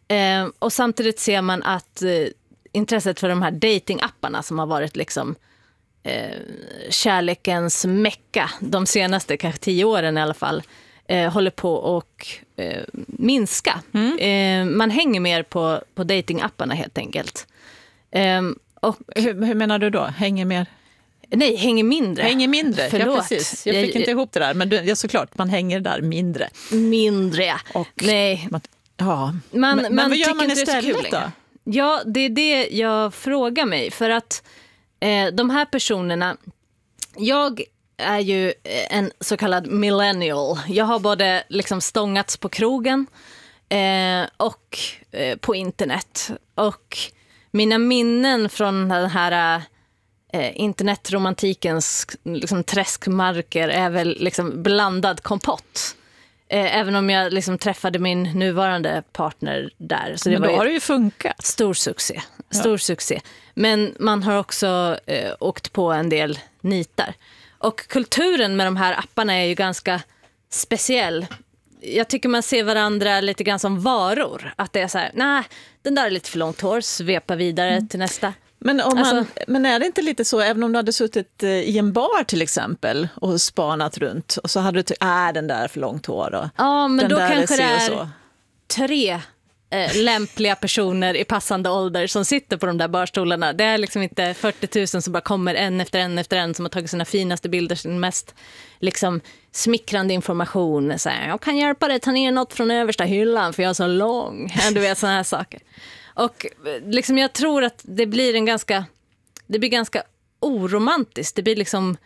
Och samtidigt ser man att intresset för de här datingapparna som har varit liksom kärlekens mecka de senaste kanske 10 åren i alla fall håller på att minska. Man hänger mer på datingapparna helt enkelt. Och hur menar du då? Hänger mer? Nej, hänger mindre. Hänger mindre, förlåt. ja precis. Jag fick inte ihop det där, men ja, såklart, man hänger där mindre. Mindre. Och nej. Men vad gör man istället då? Ja, det är det jag frågar mig. För att de här personerna, jag är ju en så kallad millennial. Jag har både liksom stångats på krogen och på internet. Och mina minnen från den här internetromantikens liksom träskmarker är väl liksom blandad kompott. Även om jag liksom träffade min nuvarande partner där. Så det men då var har det ju funkat. Stor succé. Men man har också åkt på en del nitar. Och kulturen med de här apparna är ju ganska speciell. Jag tycker man ser varandra lite grann som varor. Att det är så här, nej, den där är lite för långt hår, svepa vidare till nästa. Men är det inte lite så, även om du hade suttit i en bar till exempel och spanat runt och så hade du den där är för långt hår och ja, men då kanske det är så. 3 lämpliga personer i passande ålder som sitter på de där barstolarna. Det är liksom inte 40 000 som bara kommer en efter en som har tagit sina finaste bilder, sin mest liksom smickrande information. Så här, jag kan hjälpa dig ta ner något från översta hyllan för jag är så lång. Du vet, såna här saker. Och liksom jag tror att det blir ganska oromantiskt. Det blir liksom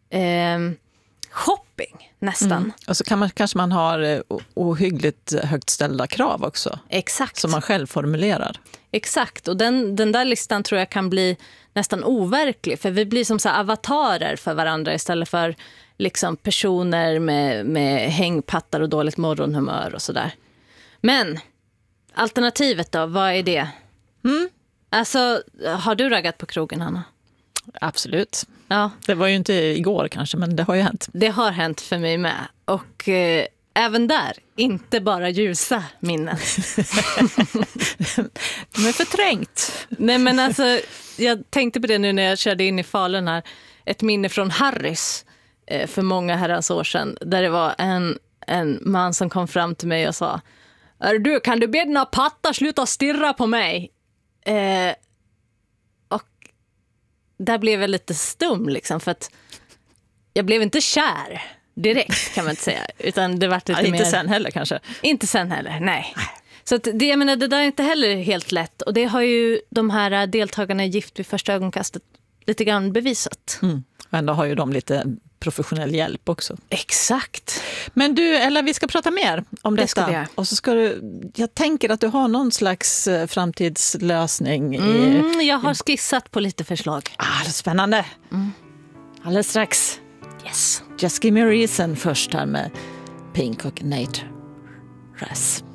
shopping nästan. Och så kanske man har ohyggligt högt ställda krav också. Exakt. Som man själv formulerar. Exakt, och den där listan tror jag kan bli nästan overklig. För vi blir som så här avatarer för varandra istället för liksom personer med hängpattar och dåligt morgonhumör och sådär. Men alternativet då, vad är det? Alltså, har du raggat på krogen, Hanna? Absolut. Ja. Det var ju inte igår kanske, men det har ju hänt. Det har hänt för mig med. Och även där, inte bara ljusa minnen. De är förträngt. Nej, men alltså, jag tänkte på det nu när jag körde in i Falun här. Ett minne från Harris för många herrans år sedan. Där det var en man som kom fram till mig och sa: du, kan du be dina pattar sluta stirra på mig? Och där blev jag lite stum liksom, för att jag blev inte kär direkt, kan man inte säga, utan det var lite inte mer... sen heller kanske. Inte sen heller, nej. Så att det, jag menar, det där är inte heller helt lätt, och det har ju de här deltagarna i Gift vid första ögonkastet lite grann bevisat. Men då har ju de lite professionell hjälp också. Exakt. Men du, Ella, vi ska prata mer om det. Ska detta. Och så ska jag tänker att du har någon slags framtidslösning. Jag har skissat på lite förslag. Det är spännande. Alldeles strax. Yes. Just Give Me a Reason först här med Pink och Nate Russ.